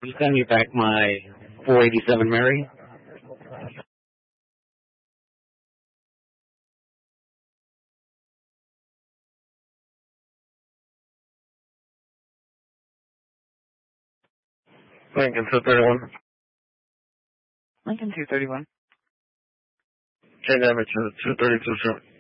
Just send me back my 487 Mary. Lincoln 231. Lincoln 231. Change damage to 232, sir.